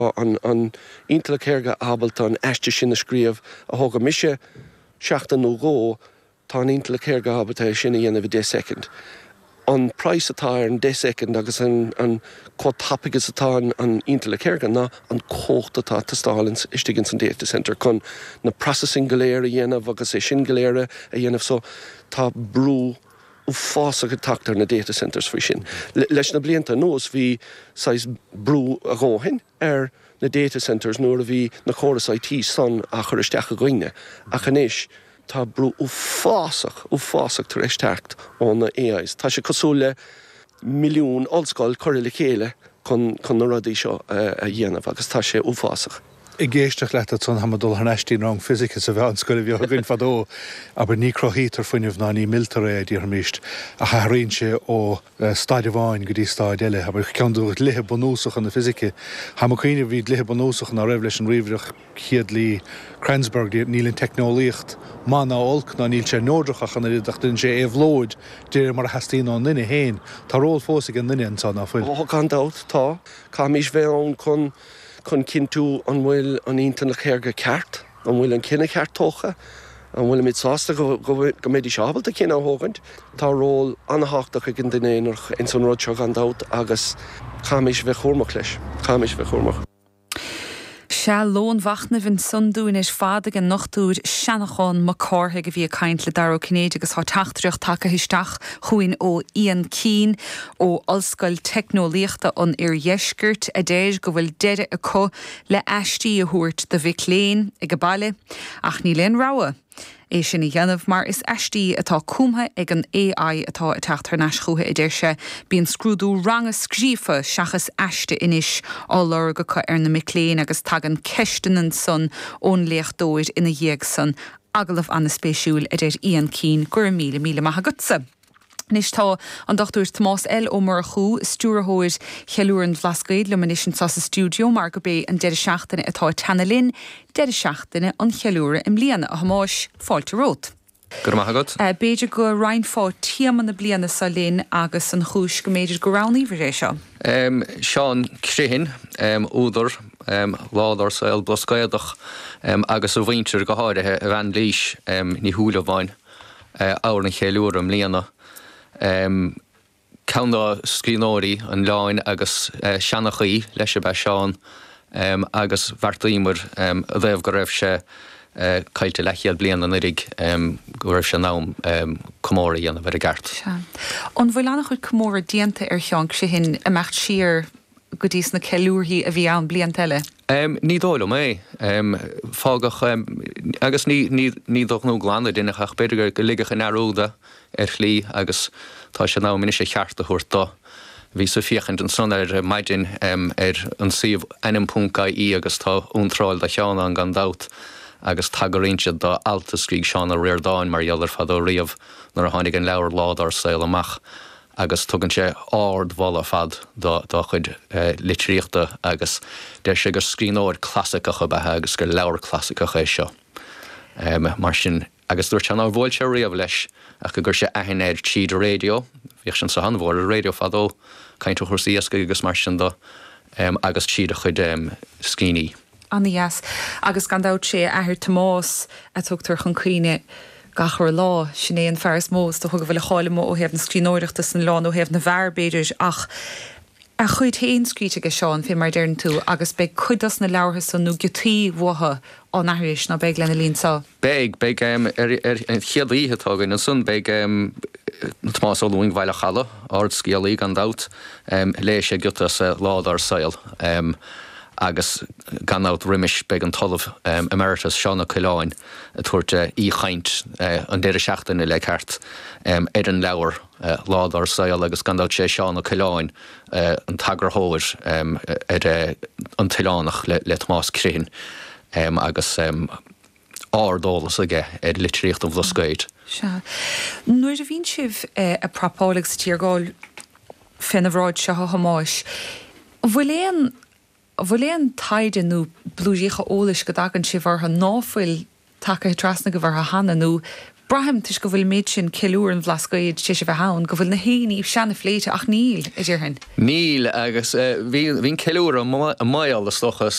an intle céirge abalta an eiste sin na scríomh a thóga mise seachtain nó gó tá an intle céirge abalta sinna dhéanamh 10 second. An price atá an 10 second agus an có tapagus atá an intle céirge ná an cócht atá tastáilins istigin san data center chun na processing goléire a dhéanamh agus é sin goléire a dhéanamh so tá brú ó fása go tactar na data centers fao sin. Leis na blianta nós bhí sais brú a gáhin na data centers nuair a bhí na choras IT san a chur isteach a gcuine. A chanéis tá brú ó fásach tar isteacht ón na AIs. Tá sé cosúla milliún ollscoil choir le chéile chun na rudaí seo a dhéanamh agus tá sé ó fásach. I ggéisteach leat son hamadul hanistí rang fysica sa bhean scoil bhí gin fadó, aber ní crochítar foiineh ná ní miltar é dtíar míist a charíonse ó stáide bháin go dtí stáid eile, aber ceanú lithe bonúsach an na fysica. Hamocaine bhí lithe bonúsach na raibh leis an riomhreach chiad lí Krensberg nílinn technolíocht mána olc ná níl sé nódrachach an ridach dun sé éhlóid déir mar hastíí an nine héin, tá ról fósa an nine an san áfuil. Ó gan dát tá, cá mís bheith chun cinú an bhfuil an intanna chéirge ceart, an bhfuil an cinenne ceart tócha, an bhfuil mit sásta go méidir seábalta cinna hógant, tá ról anhachtach a gin dunéach in san rud seo gan dát agus chamis bheith chómach leis, chamis bheith chómach. Se lón wachna vin sundún is fádig an nachtúr seannachán má cáthe go bhí a caint le daró Cnéide agus há tachtreacht take histeach chuin ó Ian Keane ó Ollscoil Technolíochta an Iarjeisgurt a déir go bhfuil deire a có le eistí a thuairt de Vic Lane ag go baile ach ní leon ráha. É sin i dhéanamh mar is eistí atá cúmtha ag an AI atá a teachtar neiscútha i dtéirse bíon scrúdú ranga scrífa seachas eiste inis á lorgacha ar na Mic-Léin agus tag an ceistean son ón léachdóir ina dhéag san agalah anna spéisiúil a déir Ian Keane gur míle maithe gutsa. Nis tá an Dr. Tomás L. Omar Chú, stúrthóir chealúran Blascaid le manishin sa studio mar go bé an deire seachtainna atá tanalinn, deire seachtainna an chealúra im bliana a hamáis fáilte rót. Gur maithe gut? Beidir go rain fá tíaman na bliana sa linn agus an chúis go méidir go ránaí bhar é seo. Seán Críhin, údar, ládar sa el Blascaidach agus ó bhaintear go háirithe a bhean líis ní húla bhain áir na chealúra im bliana. Ceanna scríóirí an láin agus seannachaí leis be seán agus bhartaímar a bheith go raibh sé caiilte lechiad blian an irig go raibh sé nám comóirí anna bhar a gart. An bhfuil annach chuid comóra dianta ar cheann sé hin a mecht siar go dtís na cealúrthaí a bhí an blian teile? Ní dóil mé. Fágach agus ní doch nó glána duine ach beidir go ligach in aróda ar chlí agus tá sé ná minis sé cheart a thuirtá. Bhí sa fiachint an son ar maidin ar an siomh NM.I agus tá úntráil de cheanna an gan dát agus tagarínse dá alta scríg seán a réirdáin mar dheallar fad ó riamh nar a tháinig an leabhar ládar saoil amach agus tugann sé ard bhla fad dá chuid litríochta agus déir sé gur scríóir clasicacha bethe agus gur leabhar clasicacha é seo. Mar sin agus dúirt se ná bhil sé riamh leis ach go gur sé aithnéir tíad a radio, bhíoh sin sa hanmhór a radio fadó caintú chuirsaí agus mar sin dó agus tíad a chuid scíní. Yes, agus gan dát sé ahir Tomás a tugtar chun cuine gachar lá sinné an fearras mós do thug bhfuil cháile mó ó hebh na scríóireachtas an lán ó hebh na bheirbéidir ach a chuid héon scríte go seán fé mar dearn tú agus be chuidas na leabhartha san nó gotí bmhatha an athris na beag lena líon sa. Beag chiaadíthe an sun beag Tomás Olúing bhaile chala ard scialaí gan dát lééis sé gota sa ládar saoil. Agus gan át riimiis beag an talamh emeritus Seánna Ciláin a tuairte í chaint an déire seachtainna le ceart ar an leabhar ládar saoil agus gan át sé Seánna Ciláin an tagarthóir ar an Tilánach le Tomás Críhin agus ardólas aige ar litríocht an Blascaid. Nuair a bhíonn sibh a propálaigh sa tíorgáil fenamhráid se hamáis, bhfuil éon taide nó blúíocha ólas go dagan si bhartha náfuil take trasna go bhartha hana nó Braham tuis go bhfuil méid sin ceúr an bhlascaid te se bheit hán, go bhfuil na héanaí seanna fléite ach níl is ar hen. Níl agus bhín ceúr a maiall a stochas